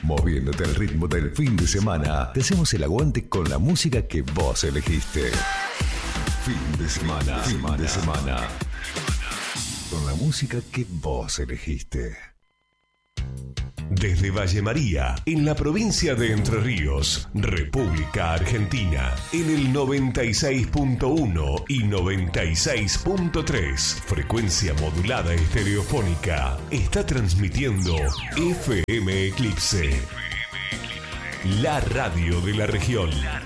Moviéndote al ritmo del fin de semana, te hacemos el aguante con la música que vos elegiste. Fin de semana. Con la música que vos elegiste. Desde Valle María, en la provincia de Entre Ríos, República Argentina, en el 96.1 y 96.3, frecuencia modulada estereofónica, está transmitiendo FM Eclipse, la radio de la región.